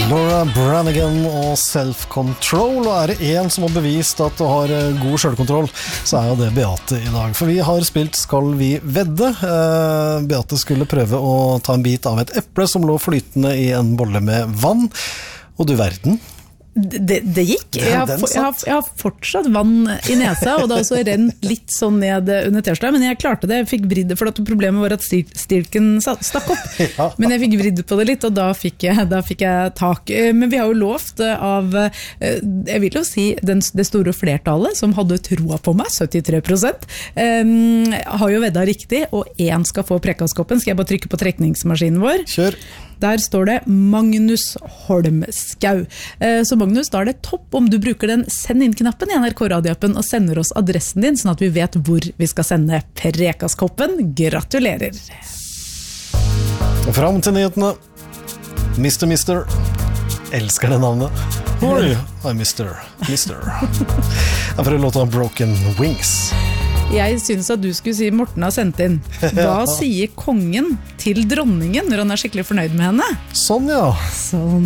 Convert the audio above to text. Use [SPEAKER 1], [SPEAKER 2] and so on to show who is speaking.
[SPEAKER 1] Laura Branigan og Self-Control, og det en som har bevist at du har god selvkontroll, så jo det Beate i dag. For vi har spilt Skal vi vedde? Beate skulle prøve å ta en bit av et eple som lå flytende i en bolle med vann, og du verden.
[SPEAKER 2] Det gikk. Jeg har fortsatt vann i nesa, og det har også rent litt sånn ned under T-skjorta, men jeg klarte det. Jeg fikk vridd det, for at problemet var at stilken stakk opp.
[SPEAKER 1] Ja.
[SPEAKER 2] Men jeg fikk vridd på det litt, og da fikk jeg tak. Men vi har jo lovt av, jeg vil jo si, det store flertallet som hadde troa på meg, 73%, har jo vedda riktig, og en skal få prekkaskoppen. Skal jeg bare trykke på trekningsmaskinen vår?
[SPEAKER 1] Kjør!
[SPEAKER 2] Der står det Magnus Holmskau. Så Magnus, da det topp om du bruker den send inn-knappen i NRK-radioappen og sender oss adressen din, sånn at vi vet hvor vi skal sende Prekaskoppen. Gratulerer!
[SPEAKER 1] Fram til nyhetene. Mister. Elsker det navnet. Oi, Mister. Jeg får låta Broken Wings.
[SPEAKER 2] Jeg synes at du skulle si Morten har sendt inn. Hva sier kongen til dronningen når han skikkelig fornøyd med henne?
[SPEAKER 1] Sånn, ja.
[SPEAKER 2] Sånn.